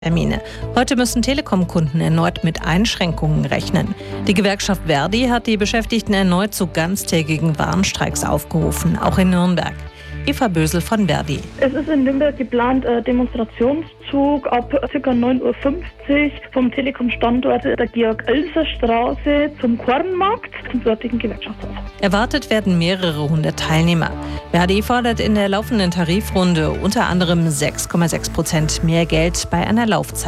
Termine. Heute müssen Telekom-Kunden erneut mit Einschränkungen rechnen. Die Gewerkschaft ver.di hat die Beschäftigten erneut zu ganztägigen Warnstreiks aufgerufen, auch in Nürnberg. Eva Bösel von ver.di. Es ist in Nürnberg geplant, Demonstrationszug ab ca. 9:50 Uhr vom Telekom-Standort der Georg-Oelser-Straße zum Kornmarkt, zum dortigen Gewerkschaftshaus. Erwartet werden mehrere hundert Teilnehmer. ver.di fordert in der laufenden Tarifrunde unter anderem 6,6% mehr Geld bei einer Laufzeit